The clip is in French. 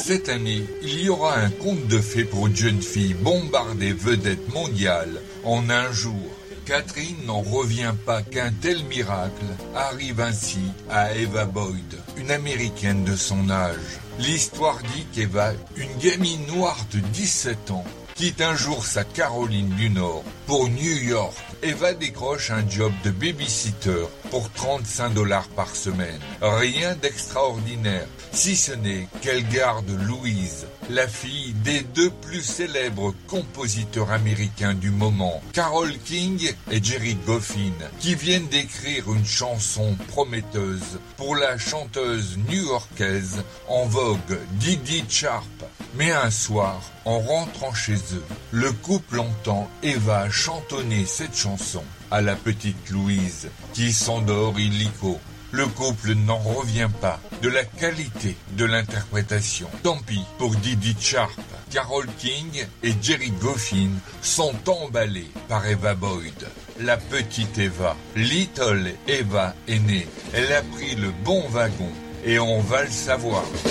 Cette année, il y aura un conte de fées pour une jeune fille bombardée vedette mondiale en un jour. Catherine n'en revient pas qu'un tel miracle arrive ainsi à Eva Boyd, une américaine de son âge. L'histoire dit qu'Eva, une gamine noire de 17 ans, quitte un jour sa Caroline du Nord pour New York. Eva décroche un job de babysitter pour 35 $ par semaine. Rien d'extraordinaire, si ce n'est qu'elle garde Louise, la fille des deux plus célèbres compositeurs américains du moment, Carole King et Jerry Goffin, qui viennent d'écrire une chanson prometteuse pour la chanteuse new-yorkaise en vogue, Didi Sharp. Mais un soir, en rentrant chez eux, le couple entend Eva chantonner cette chanson à la petite Louise, qui s'endort illico. Le couple n'en revient pas de la qualité de l'interprétation. Tant pis pour Didi Sharp. Carole King et Jerry Goffin sont emballés par Eva Boyd. La petite Eva, Little Eva, est née. Elle a pris le bon wagon et on va le savoir.